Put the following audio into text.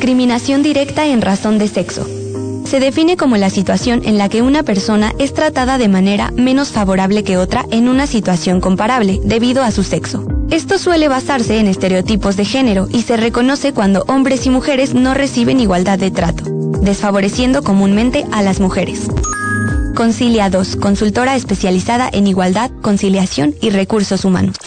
Discriminación directa en razón de sexo. Se define como la situación en la que una persona es tratada de manera menos favorable que otra en una situación comparable debido a su sexo. Esto suele basarse en estereotipos de género y se reconoce cuando hombres y mujeres no reciben igualdad de trato, desfavoreciendo comúnmente a las mujeres. Concilia 2, consultora especializada en igualdad, conciliación y recursos humanos.